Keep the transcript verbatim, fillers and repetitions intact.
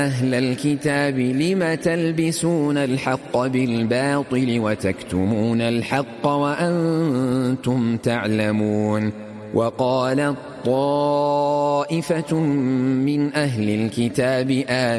أهل الكتاب لم تلبسون الحق بالباطل وتكتمون الحق وأنتم تعلمون وقالت طائفة من أهل الكتاب آمنوا